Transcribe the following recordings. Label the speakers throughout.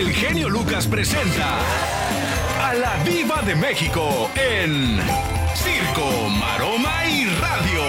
Speaker 1: el genio Lucas presenta a la Diva de México en Circo, Maroma y Radio.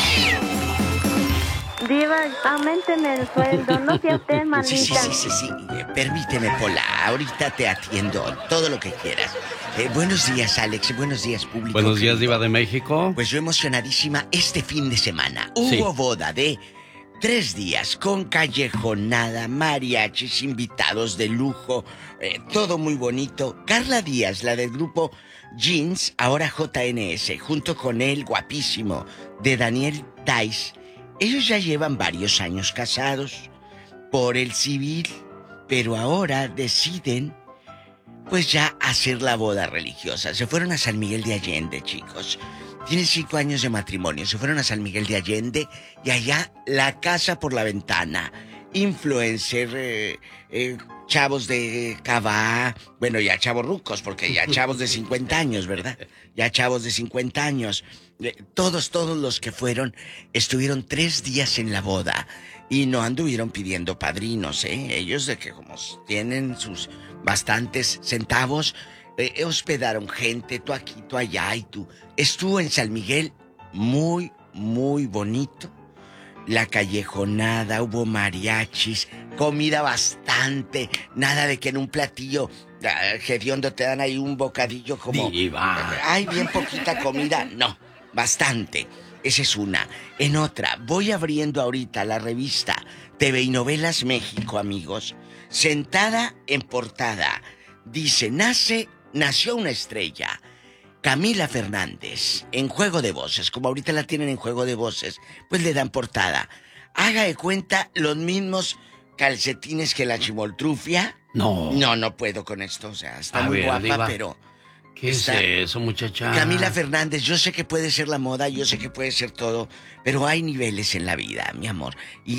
Speaker 2: Diva, auménteme el sueldo, no sea usted, manita.
Speaker 3: Sí. Permíteme, Pola, ahorita te atiendo todo lo que quieras. Buenos días, Alex, buenos días, público.
Speaker 4: Buenos días, Diva de México.
Speaker 3: Pues yo emocionadísima este fin de semana. Hubo boda de 3 días con callejonada, mariachis, invitados de lujo, todo muy bonito. Carla Díaz, la del grupo Jeans, ahora JNS, junto con él, guapísimo, de Daniel Tais. Ellos ya llevan varios años casados por el civil, pero ahora deciden, pues ya hacer la boda religiosa. Se fueron a San Miguel de Allende, chicos. Tienen 5 años de matrimonio. Se fueron a San Miguel de Allende y allá la casa por la ventana. Influencer, chavos de Cabá, bueno, ya chavos rucos, porque ya chavos de 50 años, ¿verdad? Ya chavos de 50 años. Todos los que fueron, estuvieron 3 días en la boda y no anduvieron pidiendo padrinos, ¿eh? Ellos de que como tienen sus bastantes centavos, hospedaron gente, tú aquí, tú allá y tú. Estuvo en San Miguel muy, muy bonito. La callejonada, hubo mariachis, comida bastante, nada de que en un platillo hediondo te dan ahí un bocadillo como...
Speaker 4: Diva.
Speaker 3: Hay bien poquita comida, no, bastante. Esa es una. En otra, voy abriendo ahorita la revista TV y Novelas México, amigos. Sentada en portada, dice, nació una estrella. Camila Fernández, en Juego de Voces, como ahorita la tienen en Juego de Voces, pues le dan portada. Haga de cuenta los mismos calcetines que la Chimoltrufia.
Speaker 4: No.
Speaker 3: No puedo con esto, o sea, está muy guapa,
Speaker 4: Diva,
Speaker 3: pero...
Speaker 4: ¿Qué es eso, muchacha?
Speaker 3: Camila Fernández, yo sé que puede ser la moda, yo sé que puede ser todo, pero hay niveles en la vida, mi amor.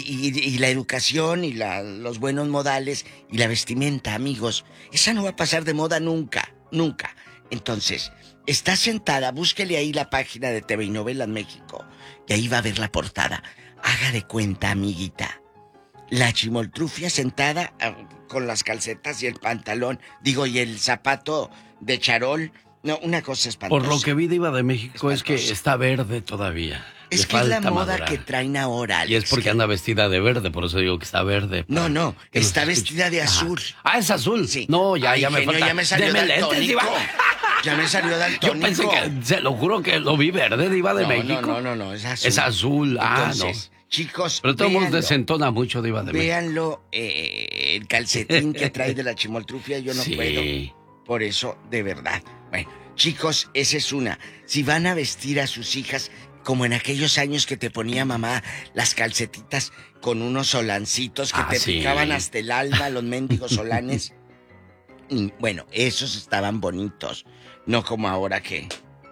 Speaker 3: Y la educación y los buenos modales y la vestimenta, amigos, esa no va a pasar de moda nunca, nunca. Entonces, está sentada, búsquele ahí la página de TV y Novelas México, y ahí va a ver la portada. Haga de cuenta, amiguita, la Chimoltrufia sentada con las calcetas y el pantalón, y el zapato de charol. No, una cosa espantosa.
Speaker 4: Por lo que vi, Diva de México, es que está verde todavía.
Speaker 3: Es que es la moda que traen ahora, Alex.
Speaker 4: Y es porque anda vestida de verde, por eso digo que está verde.
Speaker 3: No, está vestida de azul.
Speaker 4: Ah, ¿es azul?
Speaker 3: Sí.
Speaker 4: No, ya me falta.
Speaker 3: Ya me salió daltónico. Ya me salió daltónico.
Speaker 4: Yo pensé que, se lo juro que lo vi verde, Diva de México.
Speaker 3: No, es azul.
Speaker 4: Es azul,
Speaker 3: Entonces,
Speaker 4: no.
Speaker 3: Chicos,
Speaker 4: pero todo el mundo desentona mucho, Diva de México.
Speaker 3: Véanlo, el calcetín que trae de la Chimoltrufia, yo no puedo. Por eso, de verdad. Bueno, chicos, esa es una. Si van a vestir a sus hijas, como en aquellos años que te ponía mamá las calcetitas con unos solancitos que te picaban hasta el alma, los mendigos solanes. Bueno, esos estaban bonitos. No como ahora que...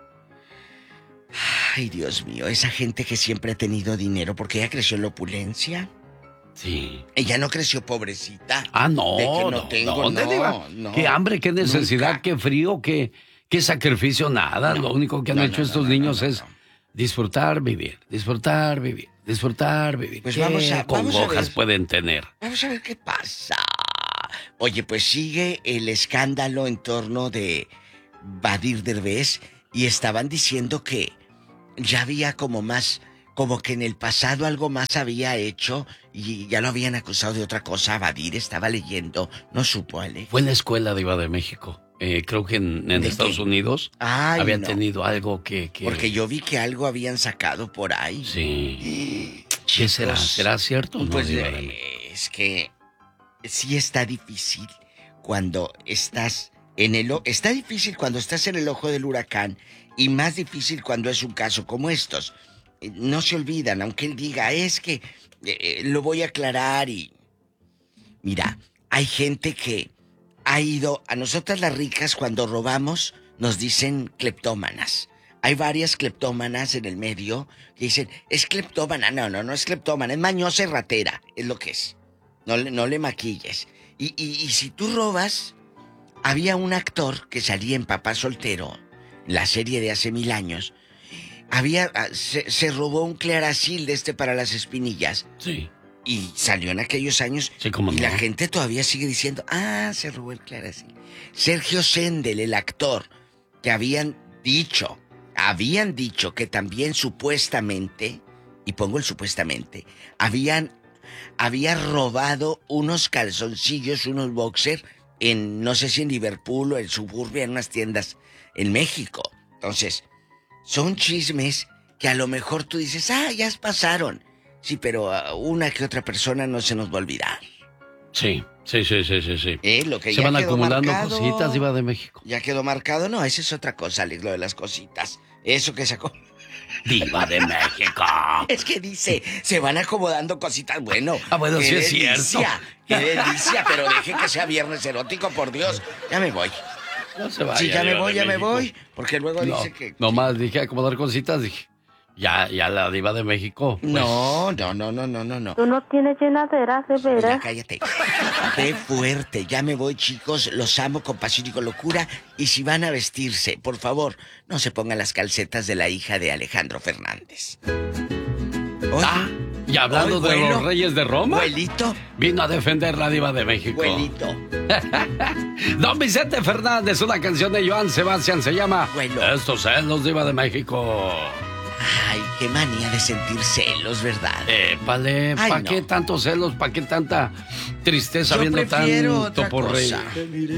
Speaker 3: Ay, Dios mío, esa gente que siempre ha tenido dinero, porque ella creció en la opulencia.
Speaker 4: Sí.
Speaker 3: Ella no creció pobrecita.
Speaker 4: No.
Speaker 3: De que no tengo,
Speaker 4: ¿Dónde, Diva?
Speaker 3: No.
Speaker 4: Qué hambre, qué necesidad,
Speaker 3: Nunca.
Speaker 4: qué frío, qué sacrificio, nada. Lo único que han hecho estos niños es disfrutar, vivir, disfrutar, vivir, disfrutar, vivir.
Speaker 3: Pues
Speaker 4: ¿Qué
Speaker 3: vamos a
Speaker 4: congojas
Speaker 3: ver.
Speaker 4: pueden tener?
Speaker 3: Vamos a ver qué pasa. Oye, pues sigue el escándalo en torno de Badir Derbez y estaban diciendo que ya había como que en el pasado algo más había hecho y ya lo habían acusado de otra cosa. Badir estaba leyendo, no supo, Alex.
Speaker 4: Fue en la escuela de Iba de México. Creo que en Estados Unidos habían tenido algo que...
Speaker 3: Porque yo vi que algo habían sacado por ahí.
Speaker 4: Sí.
Speaker 3: Chicos,
Speaker 4: ¿Qué será? ¿Será cierto o no?
Speaker 3: Pues
Speaker 4: Diva de México?
Speaker 3: es que sí está difícil cuando estás está difícil cuando estás en el ojo del huracán y más difícil cuando es un caso como estos. No se olvidan, aunque él diga, es que lo voy a aclarar y... Mira, hay gente que ha ido... A nosotras las ricas cuando robamos nos dicen cleptómanas. Hay varias cleptómanas en el medio que dicen, es cleptómana. No es cleptómana, es mañosa y ratera, es lo que es. No le maquilles. Y si tú robas... Había un actor que salía en Papá Soltero, la serie de hace 1000 años. Se robó un Claracil de para las espinillas.
Speaker 4: Sí.
Speaker 3: Y salió en aquellos años.
Speaker 4: Sí, cómo
Speaker 3: y
Speaker 4: no.
Speaker 3: la gente todavía sigue diciendo, se robó el Clara, sí. Sergio Sendel, el actor, que habían dicho que también supuestamente, y pongo el supuestamente, había robado unos calzoncillos, unos boxers, en, no sé si en Liverpool o en Suburbia, en unas tiendas en México. Entonces, son chismes que a lo mejor tú dices, ya pasaron. Sí, pero a una que otra persona no se nos va a olvidar.
Speaker 4: Sí.
Speaker 3: Lo que
Speaker 4: se
Speaker 3: ya
Speaker 4: van
Speaker 3: quedó
Speaker 4: acumulando
Speaker 3: marcado,
Speaker 4: cositas, Diva de México.
Speaker 3: Ya quedó marcado, no, esa es otra cosa, Alex, lo de las cositas. Eso que sacó.
Speaker 4: Diva de México.
Speaker 3: Es que dice, se van acomodando cositas, bueno.
Speaker 4: Bueno, sí es cierto.
Speaker 3: Qué delicia, pero deje que sea viernes erótico, por Dios. Ya me voy.
Speaker 4: No se vaya.
Speaker 3: Sí, ya me voy, porque luego dice que...
Speaker 4: Nomás dije acomodar cositas, dije, ya la Diva de México. Pues.
Speaker 3: No.
Speaker 2: Tú no tienes llenadera, de
Speaker 3: Ya,
Speaker 2: veras.
Speaker 3: cállate. Qué fuerte. Ya me voy, chicos. Los amo con pasión y con locura. Y si van a vestirse, por favor, no se pongan las calcetas de la hija de Alejandro Fernández. Oye,
Speaker 4: y hablando de los reyes de Roma,
Speaker 3: abuelito,
Speaker 4: vino a defender la Diva de México.
Speaker 3: abuelito.
Speaker 4: Don Vicente Fernández, una canción de Joan Sebastián, se llama
Speaker 3: Abuelo.
Speaker 4: Estos celos, Diva de México.
Speaker 3: Ay, qué manía de sentir celos, ¿verdad?
Speaker 4: Épale,
Speaker 3: Ay,
Speaker 4: ¿para
Speaker 3: no.
Speaker 4: qué tantos celos? ¿Para qué tanta tristeza
Speaker 3: Yo
Speaker 4: viendo
Speaker 3: prefiero
Speaker 4: tanto
Speaker 3: otra
Speaker 4: por rey?
Speaker 3: cosa.